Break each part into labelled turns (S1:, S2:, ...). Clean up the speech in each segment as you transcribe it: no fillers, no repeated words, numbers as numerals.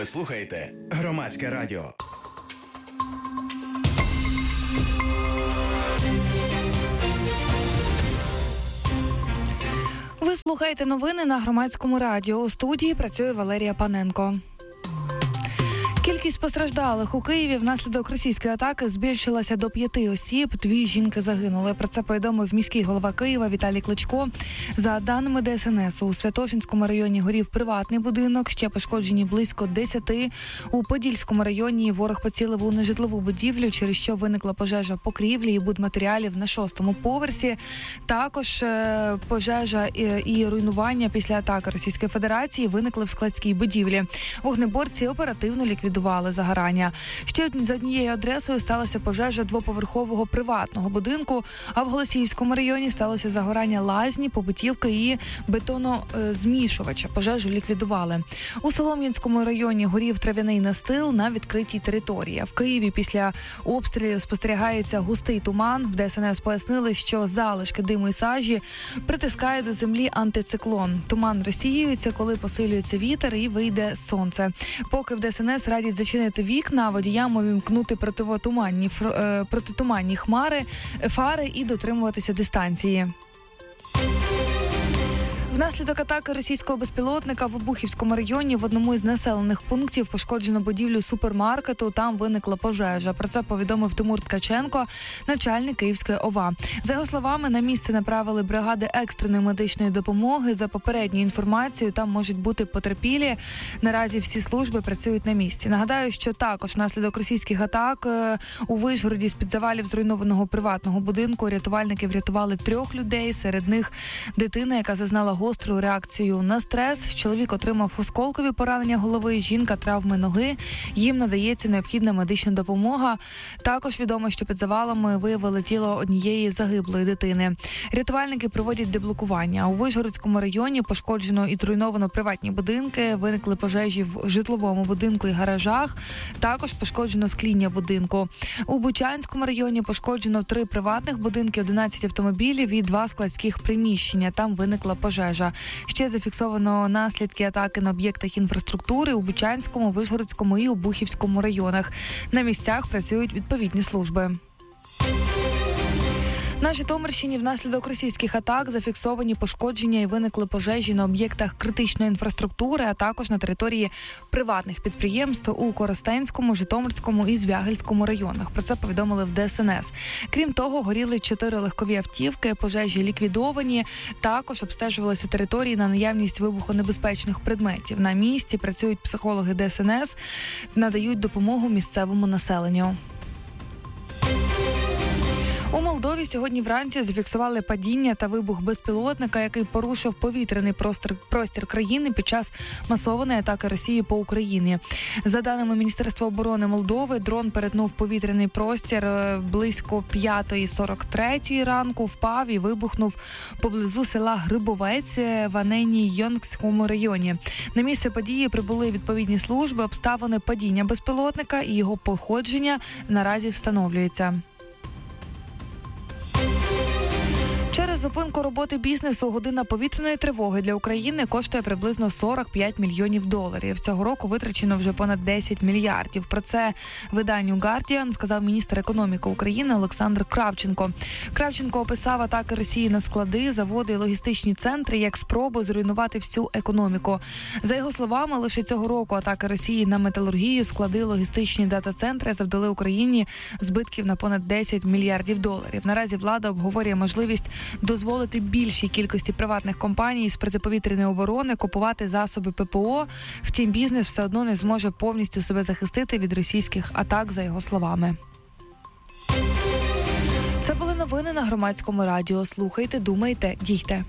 S1: Ви слухаєте Громадське радіо.
S2: Ви слухаєте новини на Громадському радіо. У студії працює Валерія Паненко. Кількість постраждалих у Києві внаслідок російської атаки збільшилася до 5 осіб. 2 жінки загинули. Про це повідомив міський голова Києва Віталій Кличко. За даними ДСНС, у Святошинському районі горів приватний будинок, ще пошкоджені близько 10. У Подільському районі ворог поцілив у нежитлову будівлю, через що виникла пожежа покрівлі і будматеріалів на 6-му поверсі. Також пожежа і руйнування після атаки Російської Федерації виникли в складській будівлі. Вогнеборці оперативно ліквідували загорання. Ще за однією адресою сталася пожежа двоповерхового приватного будинку, а в Голосіївському районі сталося загорання лазні, побутівки і бетонозмішувача. Пожежу ліквідували. У Солом'янському районі горів трав'яний настил на відкритій території. В Києві після обстрілів спостерігається густий туман. В ДСНС пояснили, що залишки диму і сажі притискає до землі антициклон. Туман розсіюється, коли посилюється вітер і вийде сонце. Поки в ДСНС радять зачинити вікна, водіям увімкнути протитуманні фари і дотримуватися дистанції. Внаслідок атаки російського безпілотника в Обухівському районі в одному із населених пунктів пошкоджено будівлю супермаркету, там виникла пожежа. Про це повідомив Тимур Ткаченко, начальник Київської ОВА. За його словами, на місце направили бригади екстреної медичної допомоги. За попередньою інформацією, там можуть бути потерпілі. Наразі всі служби працюють на місці. Нагадаю, що також внаслідок російських атак у Вишгороді з-під завалів зруйнованого приватного будинку рятувальники врятували 3 людей. Серед них дитина, яка зазнала гостру реакцію на стрес. Чоловік отримав осколкові поранення голови, жінка травми ноги. Їм надається необхідна медична допомога. Також відомо, що під завалами виявили тіло однієї загиблої дитини. Рятувальники проводять деблокування. У Вишгородському районі пошкоджено і зруйновано приватні будинки, виникли пожежі в житловому будинку і гаражах. Також пошкоджено скління будинку. У Бучанському районі пошкоджено 3 приватних будинки, 11 автомобілів і 2 складських приміщення. Там виникла пожежа. Ще зафіксовано наслідки атаки на об'єктах інфраструктури у Бучанському, Вишгородському і Обухівському районах. На місцях працюють відповідні служби. На Житомирщині внаслідок російських атак зафіксовані пошкодження і виникли пожежі на об'єктах критичної інфраструктури, а також на території приватних підприємств у Коростенському, Житомирському і Звягельському районах. Про це повідомили в ДСНС. Крім того, горіли 4 легкові автівки, пожежі ліквідовані. Також обстежувалися території на наявність вибухонебезпечних предметів. На місці працюють психологи ДСНС, надають допомогу місцевому населенню. У Молдові сьогодні вранці зафіксували падіння та вибух безпілотника, який порушив повітряний простір країни під час масованої атаки Росії по Україні. За даними Міністерства оборони Молдови, дрон перетнув повітряний простір близько 5:43 ранку, впав і вибухнув поблизу села Грибовець в Аненій-Йонгському районі. На місце події прибули відповідні служби, обставини падіння безпілотника і його походження наразі встановлюються. Через зупинку роботи бізнесу година повітряної тривоги для України коштує приблизно $45 мільйонів. Цього року витрачено вже понад 10 мільярдів. Про це виданню Guardian сказав міністр економіки України Олександр Кравченко. Кравченко описав атаки Росії на склади, заводи і логістичні центри як спробу зруйнувати всю економіку. За його словами, лише цього року атаки Росії на металургію, склади, логістичні дата-центри завдали Україні збитків на понад 10 мільярдів доларів. Наразі влада обговорює можливість дозволити більшій кількості приватних компаній з протиповітряної оборони купувати засоби ППО. Втім, бізнес все одно не зможе повністю себе захистити від російських атак, за його словами. Це були новини на Громадському радіо. Слухайте, думайте, дійте.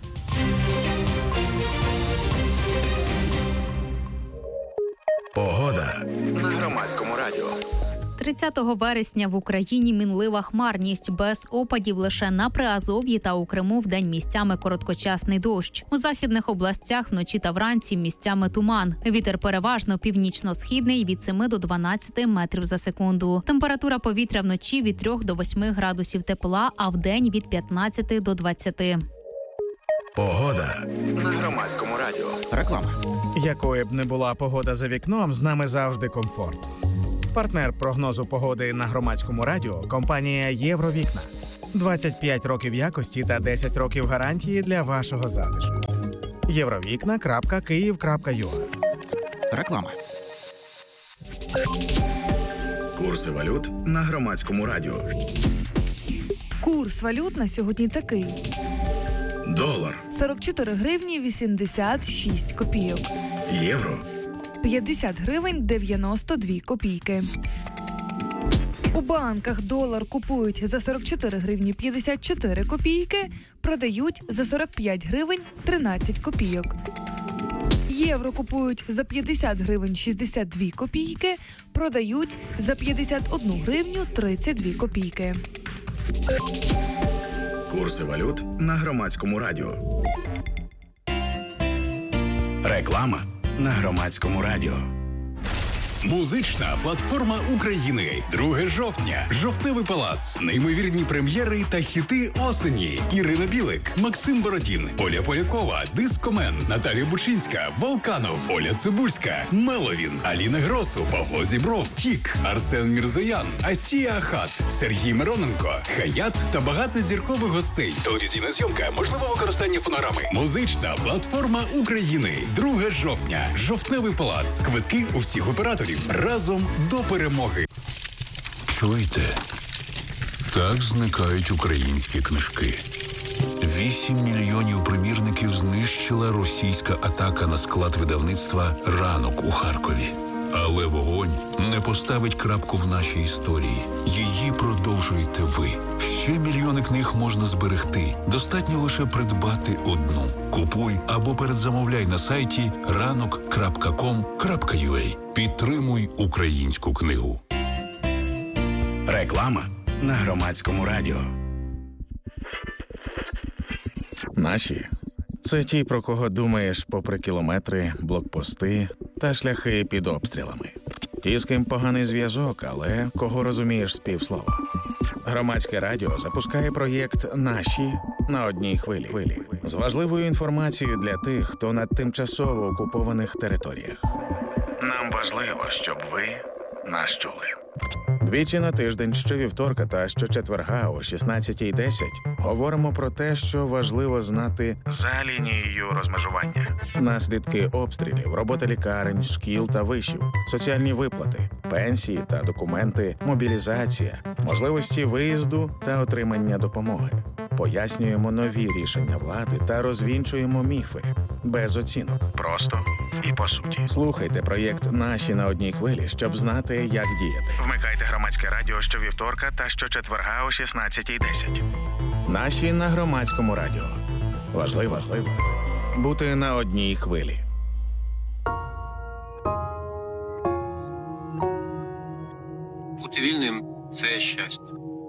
S1: Погода на Громадському радіо.
S3: 30 вересня в Україні мінлива хмарність, без опадів лише на Приазов'ї та у Криму вдень місцями короткочасний дощ. У західних областях вночі та вранці місцями туман. Вітер переважно північно-східний від 7 до 12 метрів за секунду. Температура повітря вночі від 3 до 8 градусів тепла, а вдень від 15 до 20.
S1: Погода на Громадському радіо.
S4: Реклама.
S5: Якою б не була погода за вікном, з нами завжди комфорт. Партнер прогнозу погоди на Громадському радіо – компанія «Євровікна». 25 років якості та 10 років гарантії для вашого затишку. Євровікна.Київ.ua.
S4: Реклама.
S1: Курси валют на Громадському радіо.
S2: Курс валют на сьогодні такий.
S1: Долар.
S2: 44 гривні 86 копійок.
S1: Євро.
S2: 50 гривень 92 копійки. У банках долар купують за 44 гривні 54 копійки, продають за 45 гривень 13 копійок. Євро купують за 50 гривень 62 копійки, продають за 51 гривню 32 копійки.
S1: Курси валют на Громадському радіо. Реклама на Громадському радіо.
S6: Музична платформа України. 2 жовтня. Жовтневий палац. Неймовірні прем'єри та хіти осені. Ірина Білик, Максим Бородін, Оля Полякова, Дискомен, Наталія Бучинська, Волканов, Оля Цибульська, Меловін, Аліна Гросу, Павло Зібров, Тік, Арсен Мірзоян, Асія Ахат, Сергій Мироненко, Хаят та багато зіркових гостей. Телевізійна зйомка, можливе використання фонограми. Музична платформа України. 2 жовтня. Жовтневий палац. Квитки у всіх операторів. Разом до перемоги.
S7: Чуєте? Так зникають українські книжки. 8 мільйонів примірників знищила російська атака на склад видавництва «Ранок» у Харкові. Але вогонь не поставить крапку в нашій історії. Її продовжуєте ви. Ще мільйони книг можна зберегти. Достатньо лише придбати одну. Купуй або передзамовляй на сайті ranok.com.ua. Підтримуй українську книгу.
S1: Реклама на Громадському радіо.
S5: Наші – це ті, про кого думаєш попри кілометри, блокпости та шляхи під обстрілами. Ті, з ким поганий зв'язок, але кого розумієш з півслова. Громадське радіо запускає проєкт «Наші» на одній хвилі. З важливою інформацією для тих, хто на тимчасово окупованих територіях. Нам важливо, щоб ви нас чули. Двічі на тиждень, щовівторка та щочетверга о 16:10 говоримо про те, що важливо знати за лінією розмежування. Наслідки обстрілів, робота лікарень, шкіл та вишів, соціальні виплати, пенсії та документи, мобілізація, можливості виїзду та отримання допомоги. Пояснюємо нові рішення влади та розвінчуємо міфи. Без оцінок. Просто і по суті. Слухайте проєкт «Наші» на одній хвилі, щоб знати, як діяти. Вмикайте Громадське радіо щовівторка та щочетверга о 16:10. «Наші» на Громадському радіо. Важливо бути на одній хвилі.
S8: Бути вільним – це щастя.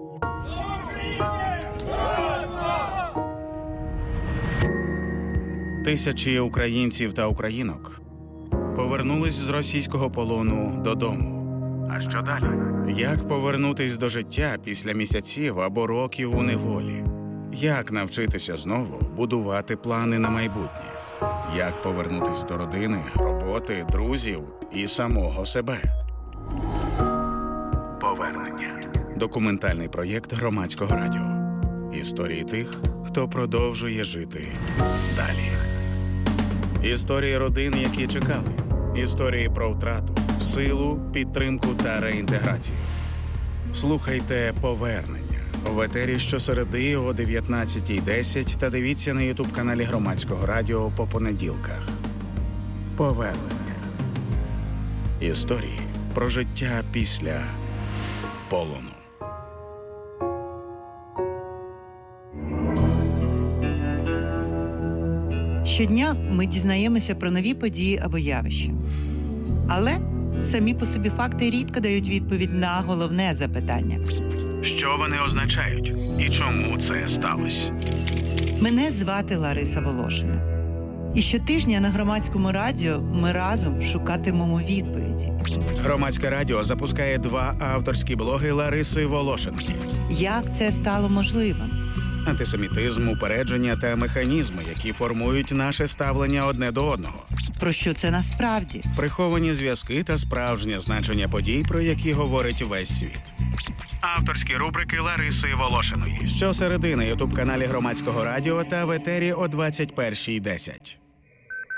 S5: Тисячі українців та українок повернулись з російського полону додому. А що далі? Як повернутись до життя після місяців або років у неволі? Як навчитися знову будувати плани на майбутнє? Як повернутись до родини, роботи, друзів і самого себе? Повернення. Документальний проєкт Громадського радіо. Історії тих, хто продовжує жити далі. Історії родин, які чекали. Історії про втрату, силу, підтримку та реінтеграцію. Слухайте «Повернення» в етері щосереди о 19:10 та дивіться на ютуб-каналі Громадського радіо по понеділках. Повернення. Історії про життя після полону.
S9: Щодня ми дізнаємося про нові події або явища. Але самі по собі факти рідко дають відповідь на головне запитання.
S5: Що вони означають і чому це сталося?
S9: Мене звати Лариса Волошина. І щотижня на Громадському радіо ми разом шукатимемо відповіді.
S5: Громадське радіо запускає 2 авторські блоги Лариси Волошинки.
S9: Як це стало можливим?
S5: антисемітизм, упередження та механізми, які формують наше ставлення одне до одного.
S9: Про що це насправді?
S5: Приховані зв'язки та справжнє значення подій, про які говорить весь світ. Авторські рубрики Лариси Волошиної. Щосереди на ютуб-каналі Громадського радіо та в етері о 21:10.